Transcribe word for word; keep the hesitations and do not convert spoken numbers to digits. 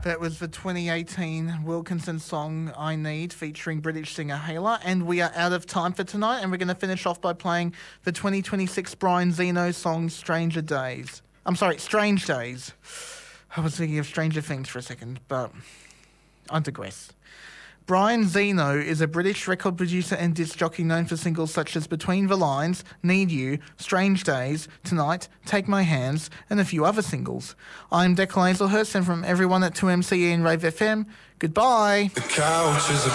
That was the twenty eighteen Wilkinson song I Need featuring British singer Hayla. And we are out of time for tonight, and we're going to finish off by playing the twenty twenty-six Brian Zeno song Stranger Days. I'm sorry, Strange Days. I was thinking of Stranger Things for a second, but I digress. Brian Zeno is a British record producer and disc jockey known for singles such as Between the Lines, Need You, Strange Days, Tonight, Take My Hands, and a few other singles. I'm Declan Hazelhurst, and from everyone at two M C E and Rave F M, goodbye. The couch is a